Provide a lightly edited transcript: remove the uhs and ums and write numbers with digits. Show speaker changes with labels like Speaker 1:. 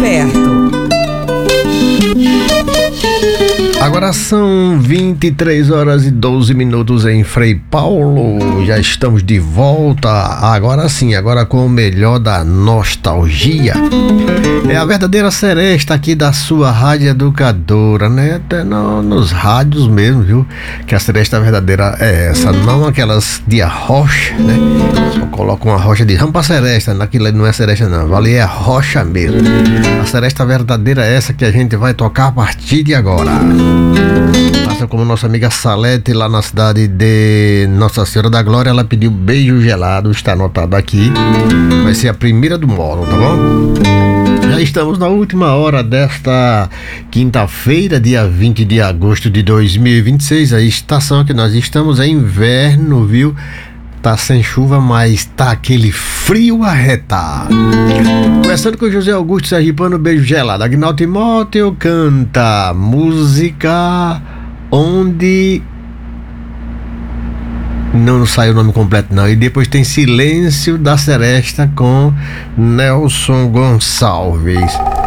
Speaker 1: Roberto.
Speaker 2: Agora são 23 horas e 12 minutos em Frei Paulo. Já estamos de volta. Agora sim, agora com o melhor da nostalgia. É a verdadeira seresta aqui da sua rádio educadora, né? Até nos rádios mesmo, viu? Que a seresta verdadeira é essa, não aquelas de arrocha, né? Só coloca uma rocha de rampa seresta, naquilo não é seresta não, ali é rocha mesmo. A seresta verdadeira é essa que a gente vai tocar a partir de agora. Faça como nossa amiga Salete lá na cidade de Nossa Senhora da Glória. Ela pediu beijo gelado, está anotado aqui. Vai ser a primeira do módulo, tá bom? Já estamos na última hora desta quinta-feira, dia 20 de agosto de 2026. A estação que nós estamos é inverno, viu? Tá sem chuva, mas tá aquele frio arretado. Começando com José Augusto Sergipano, beijo gelado. Agnaldo Timóteo canta música onde... Não saiu o nome completo não. E depois tem Silêncio da Seresta com Nelson Gonçalves.